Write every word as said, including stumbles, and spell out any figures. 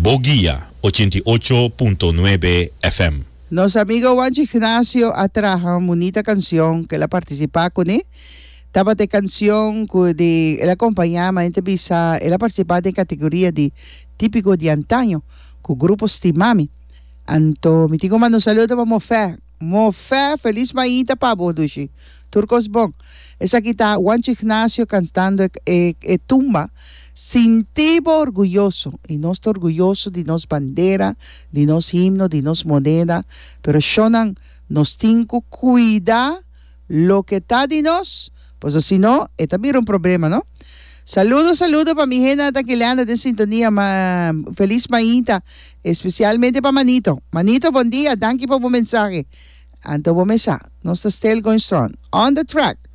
Boguía ochenta y ocho punto nueve F M. Nos amigo Juan Ignacio atrajo una bonita canción que la participa con él. Estaba de canción que de él acompañaba en visa, él participaba en categoría de típico de antaño con grupo Stimami. Anto, mi tigo mando saludo para Mofé. Mofé, feliz mañana para Bodushi. Turcos Bon. Esa aquí está Juan Ignacio cantando e, e, e tumba. Sintivo orgulloso, y no estoy orgulloso de nos bandera, de nos himno, de nos moneda, pero shonan nos tinco cuida lo que está de nos, pues si no, es también un problema, ¿no? Saludos, saludos para mi gente que le anda de sintonía, ma, feliz mañana, especialmente para Manito. Manito, buen día, thank you por tu mensaje. Anto buen mensaje, nos está still going strong, on the track.